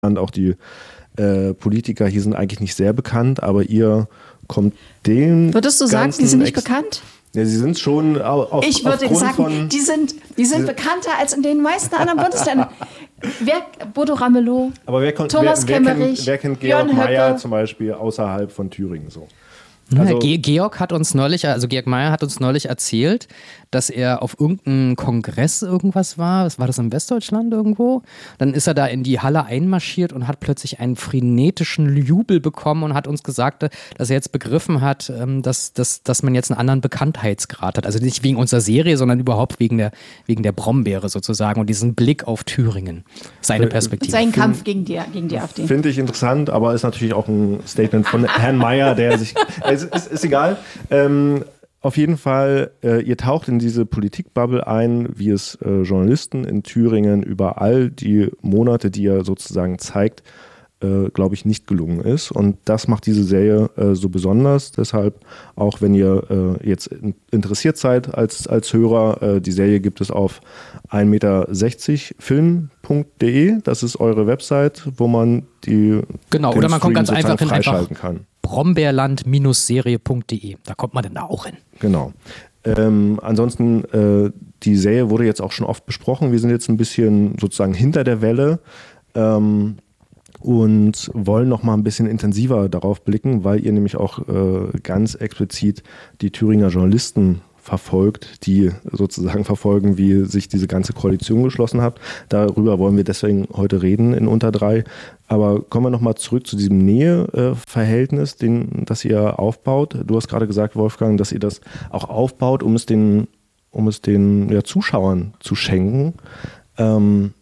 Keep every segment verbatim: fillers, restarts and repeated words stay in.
Auch die äh, Politiker hier sind eigentlich nicht sehr bekannt, aber ihr kommt dem. Würdest du sagen, die sind nicht Ex- bekannt? Ja, sie sind schon auf, Ich würde aufgrund sagen, von, die sind, die sind bekannter als in den meisten anderen Bundesländern. Wer, Bodo Ramelow, aber wer, kon- Thomas wer, wer Kemmerich, kennt, wer kennt Georg Björn Mayer Höcke. zum Beispiel außerhalb von Thüringen so? Also, Also- Ge- Georg hat uns neulich, also Georg Mayer hat uns neulich erzählt, dass er auf irgendeinem Kongress irgendwas war. Was war das, in Westdeutschland irgendwo? Dann ist er da in die Halle einmarschiert und hat plötzlich einen frenetischen Jubel bekommen und hat uns gesagt, dass er jetzt begriffen hat, ähm, dass, dass, dass man jetzt einen anderen Bekanntheitsgrad hat. Also nicht wegen unserer Serie, sondern überhaupt wegen der, wegen der Brombeere sozusagen und diesen Blick auf Thüringen. Seine Perspektive. Sein Kampf gegen die, gegen die AfD. Finde ich interessant, aber ist natürlich auch ein Statement von Herrn Mayer, der sich. Es ist, ist egal. Ähm, auf jeden Fall, äh, ihr taucht in diese Politikbubble ein, wie es äh, Journalisten in Thüringen über all die Monate, die ihr sozusagen zeigt, äh, glaube ich, nicht gelungen ist. Und das macht diese Serie äh, so besonders. Deshalb, auch wenn ihr äh, jetzt in, interessiert seid als, als Hörer, äh, die Serie gibt es auf ein Meter sechzig film punkt de. Das ist eure Website, wo man die Genau, den oder man kommt Stream ganz einfach sozusagen in freischalten einfach kann. brombeerland Serie punkt de. Da kommt man dann da auch hin. Genau. Ähm, ansonsten, äh, die Serie wurde jetzt auch schon oft besprochen. Wir sind jetzt ein bisschen sozusagen hinter der Welle ähm, und wollen noch mal ein bisschen intensiver darauf blicken, weil ihr nämlich auch äh, ganz explizit die Thüringer Journalisten verfolgt, die sozusagen verfolgen, wie sich diese ganze Koalition geschlossen hat. Darüber wollen wir deswegen heute reden in Unter drei. Aber kommen wir nochmal zurück zu diesem Näheverhältnis, den, das ihr aufbaut. Du hast gerade gesagt, Wolfgang, dass ihr das auch aufbaut, um es den, um es den ja, Zuschauern zu schenken. Ähm,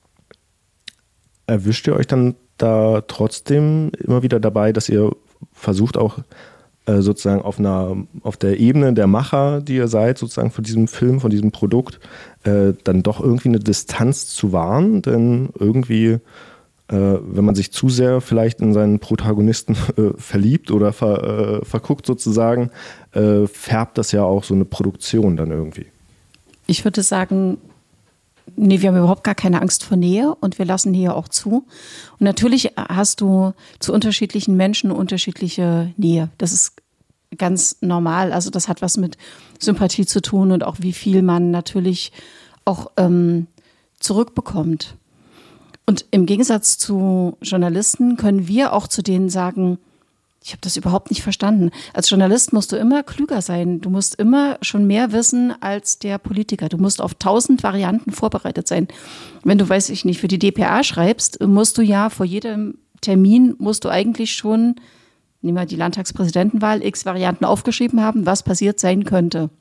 erwischt ihr euch dann da trotzdem immer wieder dabei, dass ihr versucht auch sozusagen auf einer, auf der Ebene der Macher, die ihr seid, sozusagen von diesem Film, von diesem Produkt, äh, dann doch irgendwie eine Distanz zu wahren? Denn irgendwie, äh, wenn man sich zu sehr vielleicht in seinen Protagonisten äh, verliebt oder ver, äh, verguckt sozusagen, äh, färbt das ja auch so eine Produktion dann irgendwie. Ich würde sagen, nee, wir haben überhaupt gar keine Angst vor Nähe und wir lassen Nähe auch zu. Und natürlich hast du zu unterschiedlichen Menschen unterschiedliche Nähe. Das ist ganz normal. Also das hat was mit Sympathie zu tun und auch wie viel man natürlich auch ähm, zurückbekommt. Und im Gegensatz zu Journalisten können wir auch zu denen sagen, ich habe das überhaupt nicht verstanden. Als Journalist musst du immer klüger sein. Du musst immer schon mehr wissen als der Politiker. Du musst auf tausend Varianten vorbereitet sein. Wenn du, weiß ich nicht, für die D P A schreibst, musst du ja vor jedem Termin, musst du eigentlich schon, nehmen wir die Landtagspräsidentenwahl, x Varianten aufgeschrieben haben, was passiert sein könnte.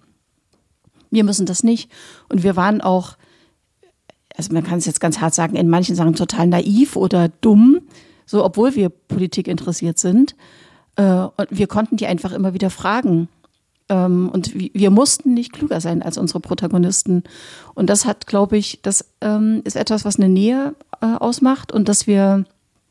Wir müssen das nicht. Und wir waren auch, also man kann es jetzt ganz hart sagen, in manchen Sachen total naiv oder dumm, so obwohl wir Politik interessiert sind. Und wir konnten die einfach immer wieder fragen. Und wir mussten nicht klüger sein als unsere Protagonisten. Und das hat, glaube ich, das ist etwas, was eine Nähe ausmacht und dass wir,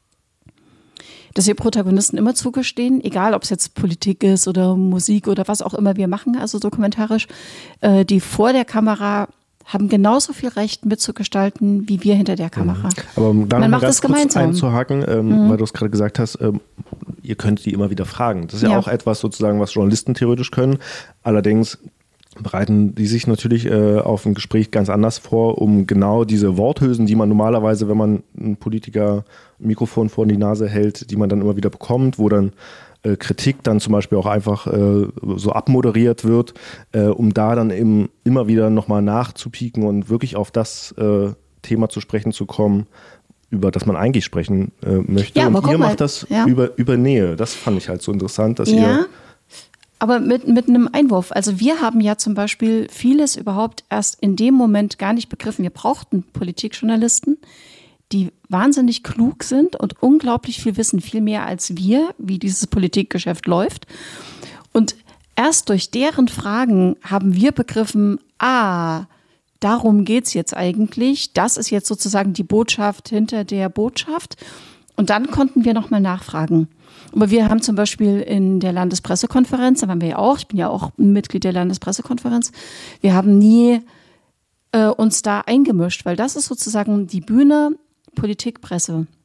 dass wir Protagonisten immer zugestehen, egal ob es jetzt Politik ist oder Musik oder was auch immer wir machen, also dokumentarisch, die vor der Kamera haben genauso viel Recht mitzugestalten, wie wir hinter der Kamera. Aber um da Man noch macht ganz es kurz gemeinsam. einzuhaken, ähm, Mhm. weil du es gerade gesagt hast, ähm, ihr könnt die immer wieder fragen. Das ist ja, Ja. auch etwas sozusagen, was Journalisten theoretisch können. Allerdings bereiten die sich natürlich äh, auf ein Gespräch ganz anders vor, um genau diese Worthülsen, die man normalerweise, wenn man einen Politiker ein Mikrofon vor die Nase hält, die man dann immer wieder bekommt, wo dann äh, Kritik dann zum Beispiel auch einfach äh, so abmoderiert wird, äh, um da dann eben immer wieder nochmal nachzupieken und wirklich auf das äh, Thema zu sprechen zu kommen, über das man eigentlich sprechen äh, möchte. Ja, aber und guck ihr mal, macht das ja. über, über Nähe. Das fand ich halt so interessant, dass Ja, ihr... aber mit, mit einem Einwurf. Also wir haben ja zum Beispiel vieles überhaupt erst in dem Moment gar nicht begriffen. Wir brauchten Politikjournalisten, die wahnsinnig klug sind und unglaublich viel wissen, viel mehr als wir, wie dieses Politikgeschäft läuft. Und erst durch deren Fragen haben wir begriffen, ah, darum geht's jetzt eigentlich. Das ist jetzt sozusagen die Botschaft hinter der Botschaft. Und dann konnten wir nochmal nachfragen. Aber wir haben zum Beispiel in der Landespressekonferenz, da waren wir ja auch, ich bin ja auch ein Mitglied der Landespressekonferenz, wir haben nie äh, uns da eingemischt, weil das ist sozusagen die Bühne Politik, Presse.